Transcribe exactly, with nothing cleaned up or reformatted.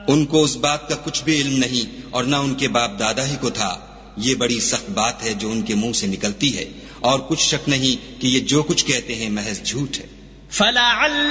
उनको उस बात का कुछ भी इल्म नहीं और न उनके बाप दादा ही को था। ये बड़ी सख्त बात है जो उनके मुंह से निकलती है, और कुछ शक नहीं कि ये जो कुछ कहते हैं महज झूठ है।